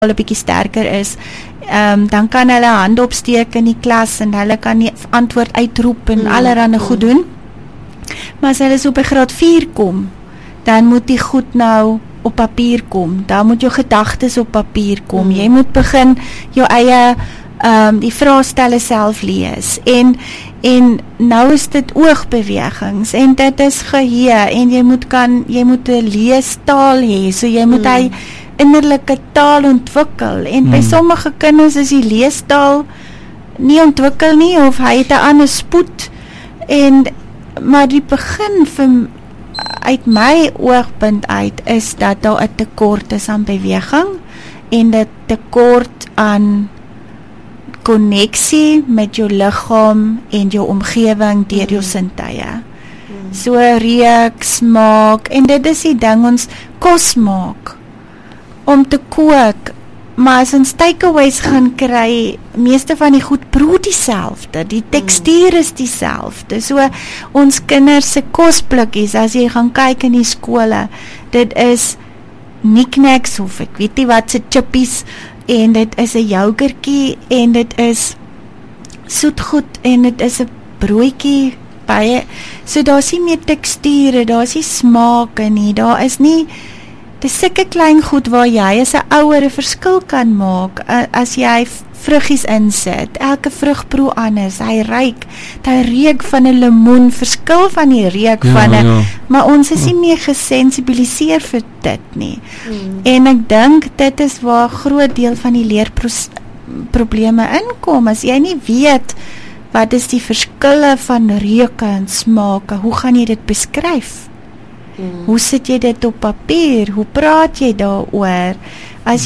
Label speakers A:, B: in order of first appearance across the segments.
A: 'n bietjie sterker is, dan kan hulle hand opsteek in die klas en hulle kan die antwoord uitroep en allerhande goed doen. Maar as hulle so op 'n graad 4 kom, dan moet die goed nou op papier kom. Dan moet jou gedagtes op papier kom. Jy moet begin jou eie die vraestelle self lees. En nou is dit oogbewegings en dit is geheue en jy moet 'n leestaal hê. So jy moet hy innerlike taal ontwikkel. En by sommige kinders is die leestaal nie ontwikkel nie of hy het 'n ander spoed. Maar die begin uit my oogpunt uit is dat daar 'n tekort is aan beweging en 'n tekort aan koneksie met jou liggaam en jou omgewing deur jou sintuie. So reuk, smaak en dit is die ding, ons kos maak om te kook, maar as ons takeaways gaan kry, meeste van die goed proe dieselfde, die tekstuur is dieselfde. So ons kinders se kosblikkies, as jy gaan kyk in die skole, dit is knickknacks of ek weet nie wat se chippies, en dit is 'n yoghurtjie en dit is soetgoed en dit is 'n broodjie baie. So daar's nie meer teksture, daar's nie smake nie, daar is nie. Dis sulke klein goed waar jy as 'n ouer 'n verskil kan maak. As jy vruggies insit, elke vrug proe anders, hy reuk van 'n lemoen, verskil van die reuk van 'n, maar ons is nie meer gesensibiliseer vir dit nie. En ek dink dit is waar 'n groot deel van die leerprobleme inkom, as jy nie weet wat is die verskille van reuke en smake, hoe gaan jy dit beskryf? Hoe sit jy dit op papier? Hoe praat jy daaroor? As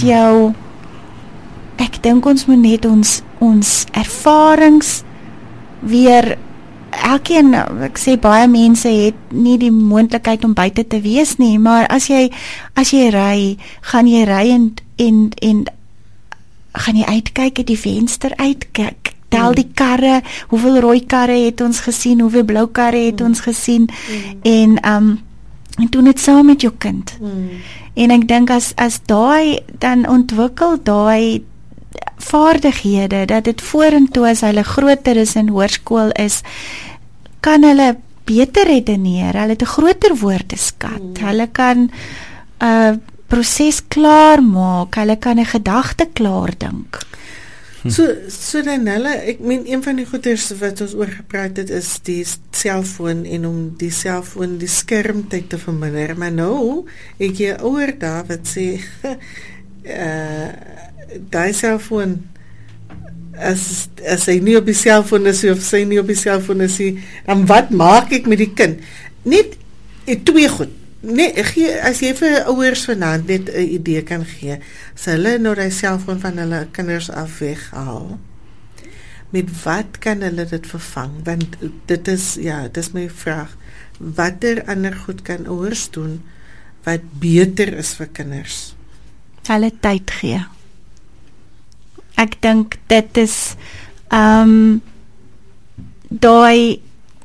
A: ek dink ons moet net ons ervarings weer, elkeen, ek sê baie mense het nie die moontlikheid om buite te wees nie, maar as jy ry, gaan jy ry en gaan jy uitkyk uit die venster uitkyk, tel die karre, hoeveel rooi karre het ons gesien, hoeveel blou karre het ons gesien, en doen dit saam met jou kind. En ek dink as daai dan ontwikkel daai vaardighede, dat dit vorentoe as hulle groter is en hoërskool is, kan hulle beter redeneer, hulle het 'n groter woordeskat, hulle kan 'n proses klaar maak, hulle kan 'n gedagte klaar dink.
B: So dan hulle, ek meen een van die goeders wat ons oor gepraat het is die selfoon en om die selfoon die skermtyd te verminder, maar nou ek jy ouer daar wat sê die selfoon as hy nie op die selfoon is of sy nie op die selfoon is, dan wat maak ek met die kind? Net twee goed. Nee, as jy vir ouers vanaand net 'n idee kan gee, as hulle nou die selfoon van hulle kinders af weghaal, met wat kan hulle dit vervang? Want dit is my vraag. Watter ander goed kan ouers doen wat beter is vir kinders?
A: Hulle tyd gee. Ek dink dit is daai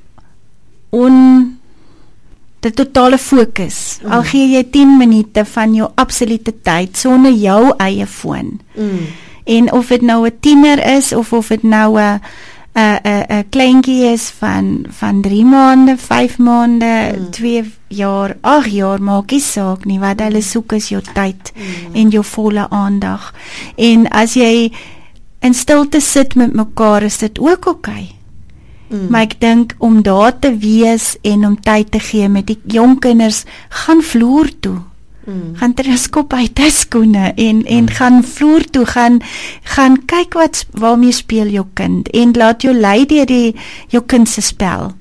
A: die totale fokus. Al gee jy 10 minute van jou absolute tyd sonder jou eie foon. En of dit nou 'n tiener is of dit nou 'n kleintjie is van 3 maande, 5 maande, 2 jaar, 8 jaar, maak nie saak nie. Wat hulle soek is jou tyd en jou volle aandag. En as jy in stilte sit met mekaar, is dit ook oké. Maar ek dink om daar te wees en om tyd te gee met die jong kinders, gaan vloer toe. Gaan terugskop uit die skoene en gaan vloer toe, gaan kyk waarmee speel jou kind en laat jou lei deur jou kind se spel.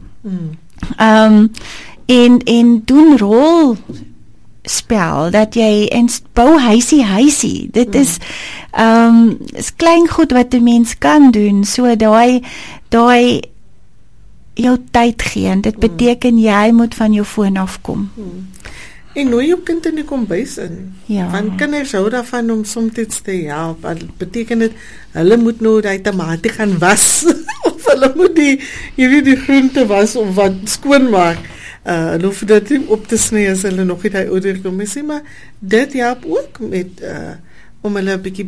A: En doen rolspel, dat jy bou huisie. Dit is klein goed wat 'n mens kan doen, so daai jou tyd gee, en dit beteken jy moet van jou foon afkom.
B: En nou jou kind in die kombuis in. Want kinders hou daarvan om soms te help. Wat beteken dit? Hulle moet nou die tomate gaan was of hulle moet die groente was of wat skoonmaak. Hulle hoef dit nie op te sny as hulle nog nie die ouderdom is, maar dit help ook met om hulle 'n bietjie